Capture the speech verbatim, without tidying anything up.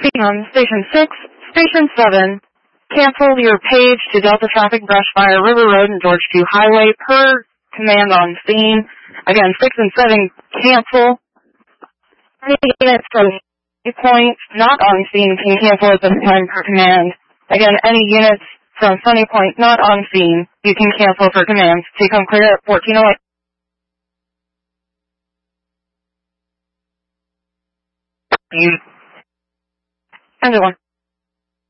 on Station six, Station seven, cancel your page to Delta Traffic Brush via River Road and George two Highway per command on scene. Again, six and seven, cancel. Any units from Points not on scene can cancel at this time per command. Again, any units from Sunny Point not on scene, you can cancel for commands to come clear at fourteen oh eight. End of one.